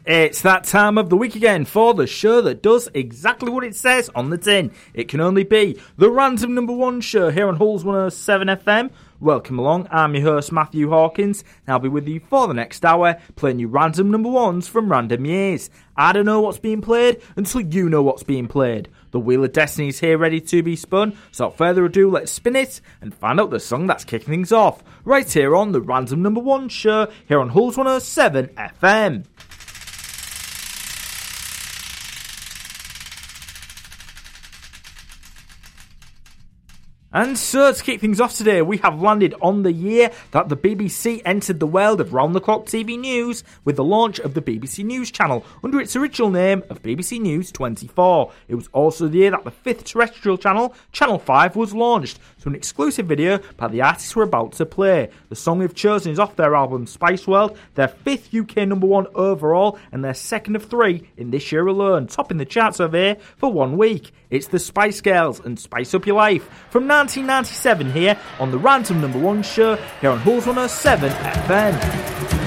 It's that time of the week again for the show that does exactly what it says on the tin. It can only be the Random Number 1 show here on Hulls 107 FM. Welcome along, I'm your host Matthew Hawkins, and I'll be with you for the next hour, playing you random number 1s from random years. I don't know what's being played until you know what's being played. The Wheel of Destiny is here ready to be spun, so without further ado, let's spin it and find out the song that's kicking things off, right here on the Random Number 1 show here on Hulls 107 FM. And so, to kick things off today, we have landed on the year that the BBC entered the world of round-the-clock TV news with the launch of the BBC News channel under its original name of BBC News 24. It was also the year that the fifth terrestrial channel, Channel 5, was launched, so an exclusive video by the artists we're about to play. The song we've chosen is off their album Spice World, their fifth UK number 1 overall, and their second of 3 in this year alone, topping the charts over here for 1 week. It's the Spice Girls and Spice Up Your Life from 1997 here on the Random Number 1 show here on Hulls 107 FM.